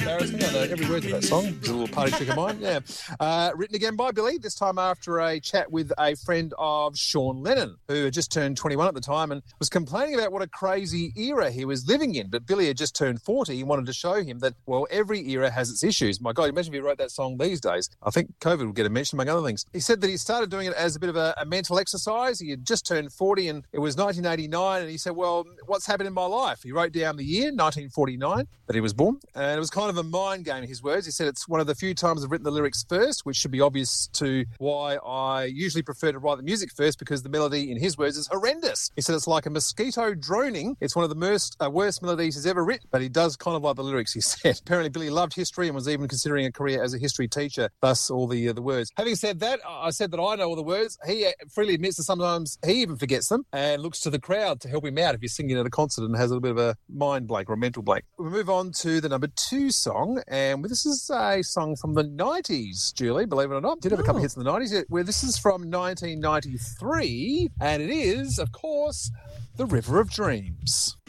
embarrassing. I know every word of that song. It's a little party trick of mine. Yeah. Written again by Billy, this time after a chat with a friend of Sean Lennon, who had just turned 21 at the time and was complaining about what a crazy era he was living in. But Billy had just turned 40. He wanted to show him that, well, every era has its issues. My God, imagine if he wrote that song these days. I think COVID would get a mention, among other things. He said that he started doing it as a bit of a mental exercise. He had just turned 40 and it was 1989. And he said, well, what's happened in my life? He wrote down the year, 1949, that he was born. And it was kind of a mind game, his words. He said it's one of the few times I've written the lyrics first, which should be obvious to why I usually prefer to write the music first, because the melody, in his words, is horrendous. He said it's like a mosquito droning. It's one of the worst melodies he's ever written, but he does kind of like the lyrics, he said. Apparently, Billy loved history and was even considering a career as a history teacher, thus all the words. Having said that, I said that I know all the words. He freely admits that sometimes he even forgets them and looks to the crowd to help him out if he's singing at a concert and has a little bit of a mind blank or a mental blank. We move on to the number 2 song, and this is a song from the 90s, Julie, believe it or not. Did have a couple of hits in the 90s, where this is from 1993, and it is, of course, The River of Dreams.